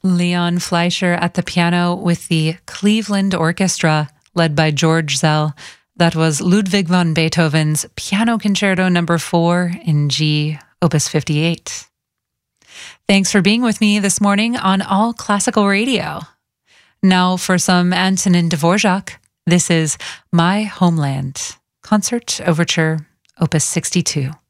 Leon Fleischer at the piano with the Cleveland Orchestra, led by George Zell. That was Ludwig van Beethoven's Piano Concerto No. 4 in G, Opus 58. Thanks for being with me this morning on All Classical Radio. Now for some Antonin Dvorak. This is My Homeland, Concert Overture, Opus 62.